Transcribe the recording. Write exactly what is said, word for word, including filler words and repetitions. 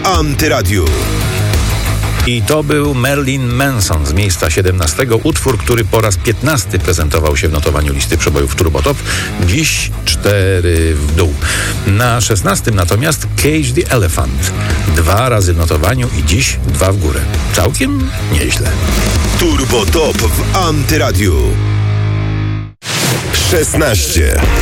Antyradiu. I to był Marilyn Manson z miejsca siedemnastego, utwór, który po raz piętnasty prezentował się w notowaniu listy przebojów Turbo Top. Dziś cztery w dół. Na szesnastym natomiast Cage the Elephant. Dwa razy w notowaniu i dziś dwa w górę. Całkiem nieźle. Turbo Top w Antyradiu. szesnaście.